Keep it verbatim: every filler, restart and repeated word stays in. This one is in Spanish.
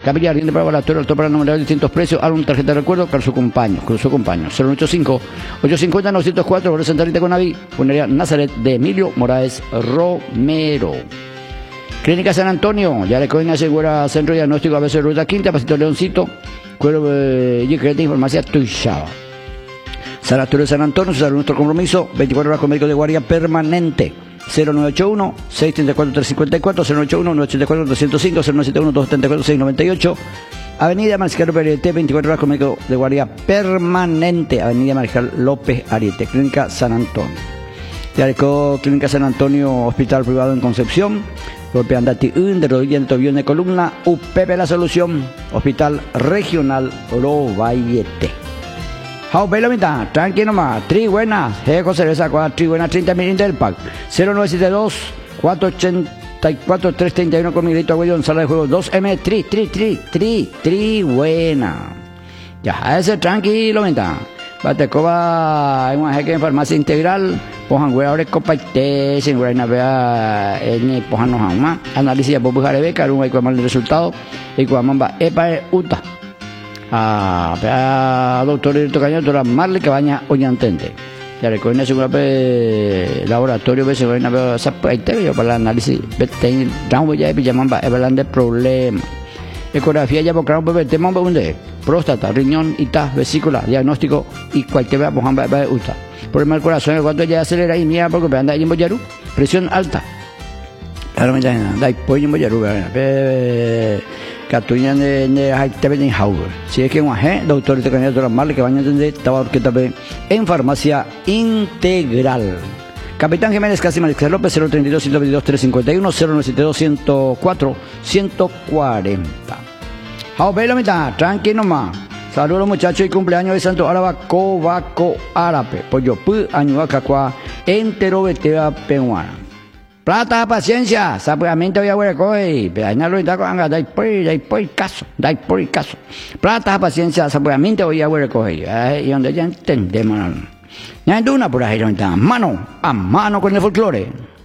Capilla Ardiente para Laboratorio, alto para numerar distintos precios, álbum, tarjeta de recuerdo, con su compañero, con su compañero. cero ocho cinco, ocho cinco cero, nueve cero cuatro, Barrio Santanita con Naví, Funeraria Nazaret de Emilio Moraes Romero. Clínica San Antonio, ya le cogen asegura centro de diagnóstico a veces Ruta Quinta, Pasito Leoncito, Cuero eh, y Crédito de Farmacia Tuixaba. Sanatorio San Antonio, se nuestro compromiso, veinticuatro horas con médico de guardia permanente. cero nueve ocho uno, seis tres cuatro, tres cinco cuatro, cero nueve ocho uno, nueve ocho cuatro, tres cero cinco, cero nueve siete uno, dos siete cuatro, seis nueve ocho. Avenida Mariscal López Ariete, veinticuatro horas con médico de guardia permanente. Avenida Mariscal López Ariete, Clínica San Antonio. Yareco, Clínica San Antonio, Hospital Privado en Concepción. Golpe andati un de rodilla, de tobillo, de columna. U P P La Solución, Hospital Regional Lobayete. How Belo Mitad, tranquilo más, tri buenas, Eco Cerveza Cuadra, tri buenas, treinta mil del pack, cero nueve siete dos, cuatro ocho cuatro, tres tres uno con Miguelito Agüello en sala de juegos, dos M, tri, tri, tri, tri, tri buena. Ya, a ese tranquilo mitad. Batecoba, hay una jeque en farmacia integral, pojan güey ahora copa y té, sin güey navea, ni pojan no jamás, análisis de Bobu Jarebeca, un hay que mal el resultado, y cuamamba, epa e uta. A ah, doctor Heriberto Cañón, doctora Marley Cabaña Oñantente. Ya recuerden ese laboratorio, veces voy a ver esa yo para el análisis, ten rango ya y llaman para hablar de problemas. Ecografía ya porque un tema de próstata, riñón, ita, vesícula, diagnóstico y cualquier vez mojamba de uta. Problema del corazón, cuando ya acelera y mira porque anda ahí en Boyarú, presión alta. Claro, me da ahí pollo en Boyarú, Catuña de de Haiteben Hauer. Si es que un agente, doctor y doctora Marley que van a entender, estaba orquesta en farmacia integral. Capitán Jiménez Casi Mariscal López, cero treinta y dos, ciento veintidós, trescientos cincuenta y uno, cero nueve siete dos, ciento cuatro, ciento cuarenta. Hau Belo mitad, tranquilo más. Saludos muchachos y cumpleaños de Santo Áraba Cobaco Árape. Pollo pu añuacacua entero vetera peruana. Plata, paciencia, sabiamente voy a ver coy, pero ahí no lo está con dai por dai por caso, dai por caso. Plata, paciencia, sabiamente voy a ver coy, y donde ya entendemos. Ya hay una por ahí, mano a mano con el folclore.